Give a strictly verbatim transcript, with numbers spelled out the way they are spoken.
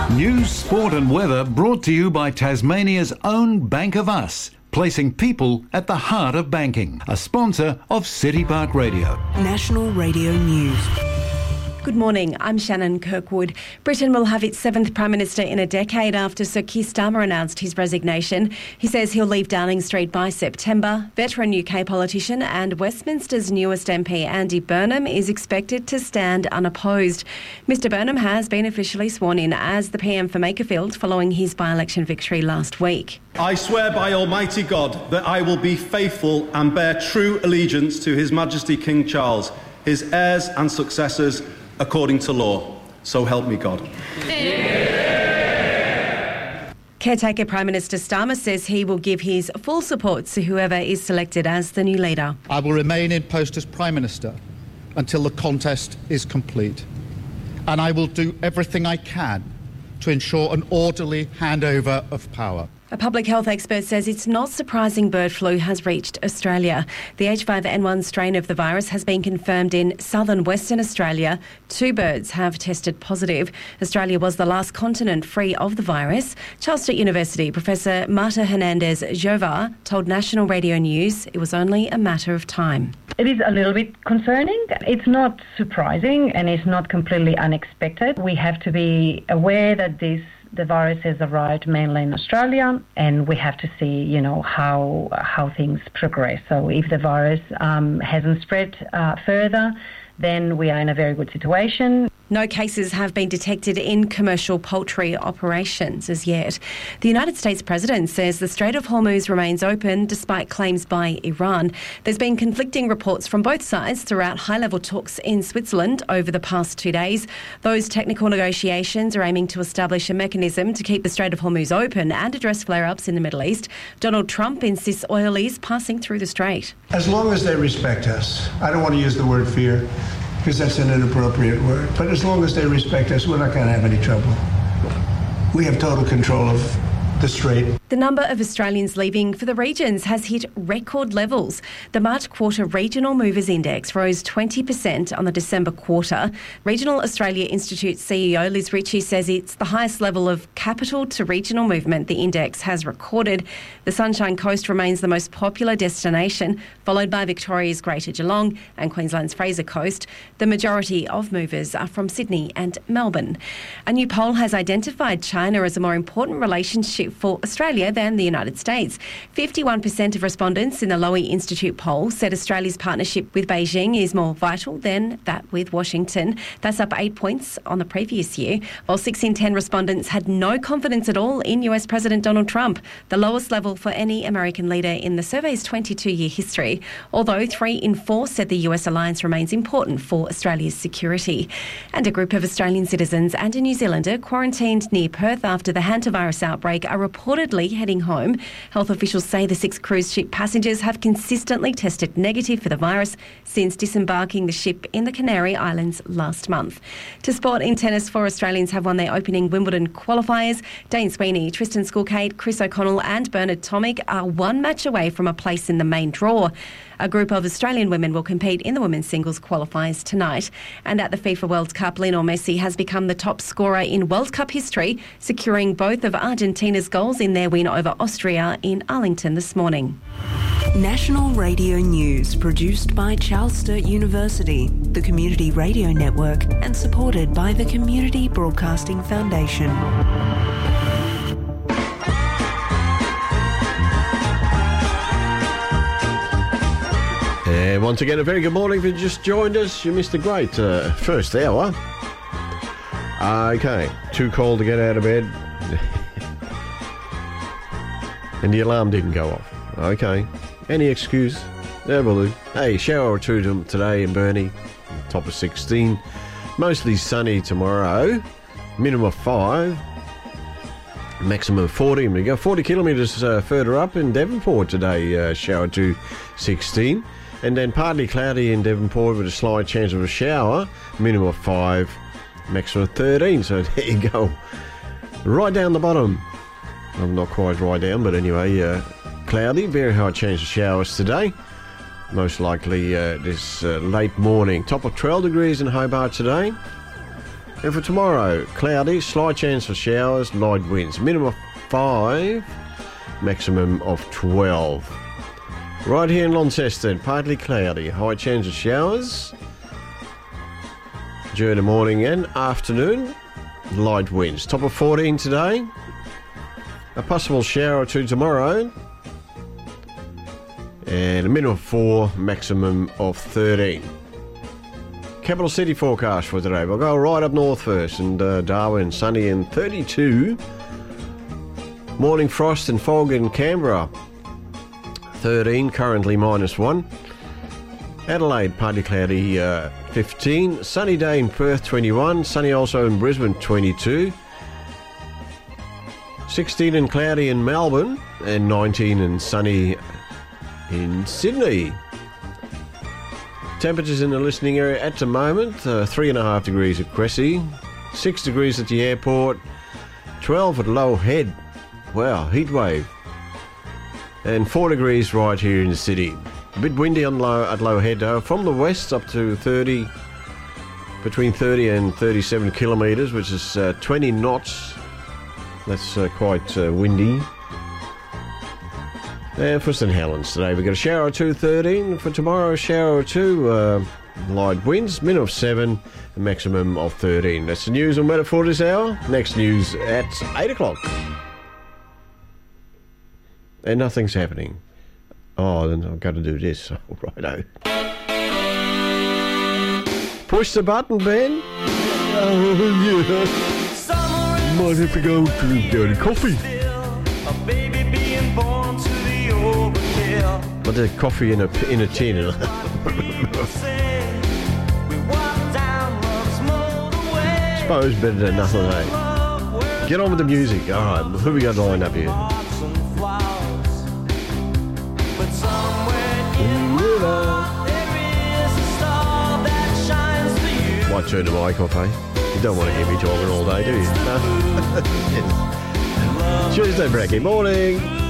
News, sport and weather brought to you by Tasmania's own Bank of Us, placing people at the heart of banking. A sponsor of City Park Radio. National Radio News. Good morning, I'm Shannon Kirkwood. Britain will have its seventh Prime Minister in a decade after Sir Keir Starmer announced his resignation. He says he'll leave Downing Street by September. Veteran U K politician and Westminster's newest M P, Andy Burnham, is expected to stand unopposed. Mr Burnham has been officially sworn in as the P M for Makerfield following his by-election victory last week. I swear by Almighty God that I will be faithful and bear true allegiance to His Majesty King Charles, his heirs and successors, according to law. So help me God. Caretaker Prime Minister Starmer says he will give his full support to whoever is selected as the new leader. I will remain in post as Prime Minister until the contest is complete. And I will do everything I can to ensure an orderly handover of power. A public health expert says it's not surprising bird flu has reached Australia. The H five N one strain of the virus has been confirmed in southern Western Australia. Two birds have tested positive. Australia was the last continent free of the virus. Charles Sturt University Professor Marta Hernandez-Jovar told National Radio News it was only a matter of time. It is a little bit concerning. It's not surprising and it's not completely unexpected. We have to be aware that this the virus has arrived mainly in Australia, and we have to see, you know, how how things progress. So if the virus um, hasn't spread uh, further, then we are in a very good situation. No cases have been detected in commercial poultry operations as yet. The United States President says the Strait of Hormuz remains open despite claims by Iran. There's been conflicting reports from both sides throughout high-level talks in Switzerland over the past two days. Those technical negotiations are aiming to establish a mechanism to keep the Strait of Hormuz open and address flare-ups in the Middle East. Donald Trump insists oil is passing through the strait. As long as they respect us. I don't want to use the word fear, because that's an inappropriate word. But as long as they respect us, we're not going to have any trouble. We have total control of the strait. The number of Australians leaving for the regions has hit record levels. The March quarter Regional Movers Index rose twenty percent on the December quarter. Regional Australia Institute C E O Liz Ritchie says it's the highest level of capital to regional movement the index has recorded. The Sunshine Coast remains the most popular destination, followed by Victoria's Greater Geelong and Queensland's Fraser Coast. The majority of movers are from Sydney and Melbourne. A new poll has identified China as a more important relationship for Australia than the United States. fifty-one percent of respondents in the Lowy Institute poll said Australia's partnership with Beijing is more vital than that with Washington. That's up eight points on the previous year, while six in ten respondents had no confidence at all in U S President Donald Trump, the lowest level for any American leader in the survey's twenty-two-year history, although three in four said the U S alliance remains important for Australia's security. And a group of Australian citizens and a New Zealander quarantined near Perth after the hantavirus outbreak are reportedly heading home. Health officials say the six cruise ship passengers have consistently tested negative for the virus since disembarking the ship in the Canary Islands last month. To sport in tennis, four Australians have won their opening Wimbledon qualifiers. Dane Sweeney, Tristan Skulcade, Chris O'Connell and Bernard Tomic are one match away from a place in the main draw. A group of Australian women will compete in the women's singles qualifiers tonight. And at the FIFA World Cup, Lionel Messi has become the top scorer in World Cup history, securing both of Argentina's goals in their win over Austria in Arlington this morning. National Radio News, produced by Charles Sturt University, the Community Radio Network, and supported by the Community Broadcasting Foundation. And once again, a very good morning. If you just joined us, you missed a great uh, first hour. Okay, too cold to get out of bed. And the alarm didn't go off. Okay, any excuse? Yeah, will do. Hey, shower or two today in Burnie, top of sixteen. Mostly sunny tomorrow, minimum of five. Maximum of forty. We go forty kilometres uh, further up in Devonport today, uh, shower to sixteen. And then partly cloudy in Devonport with a slight chance of a shower, minimum of five, maximum of thirteen. So there you go. Right down the bottom. Well, not quite right down, but anyway, uh, cloudy, very high chance of showers today. Most likely uh, this uh, late morning. Top of twelve degrees in Hobart today. And for tomorrow, cloudy, slight chance for showers, light winds. Minimum of five, maximum of twelve. Right here in Launceston, partly cloudy, high chance of showers during the morning and afternoon, light winds. Top of fourteen today. A possible shower or two tomorrow. And a minimum of four, maximum of thirteen. Capital City forecast for today. We'll go right up north first, and uh, Darwin, sunny and thirty-two. Morning frost and fog in Canberra, thirteen, currently minus one. Adelaide, partly cloudy, uh, fifteen. Sunny day in Perth, twenty-one. Sunny also in Brisbane, twenty-two. sixteen and cloudy in Melbourne, and nineteen and sunny in Sydney. Temperatures in the listening area at the moment, uh, three and a half degrees at Cressy, six degrees at the airport, twelve at Low Head. Wow, heat wave. And four degrees right here in the city. A bit windy on low at Low Head though. From the west up to thirty, between thirty and thirty-seven kilometres, which is uh, twenty knots. That's uh, quite uh, windy. And for St Helens today, we've got a shower or two, thirteen. For tomorrow, a shower or two, uh, light winds, minimum of seven, a maximum of thirteen. That's the news and weather for this hour. Next news at eight o'clock. And nothing's happening. Oh, then I've got to do this. Oh, righto. Push the button, Ben. Oh, yeah. Might have to go to dirty coffee. But the coffee in a in a tin. Suppose better than nothing, eh? Get on with the music. All right, who we got lined up here? Might turn the mic off, eh? You don't want to hear me talking all day, do you? No. Yes. Tuesday, Bracky morning.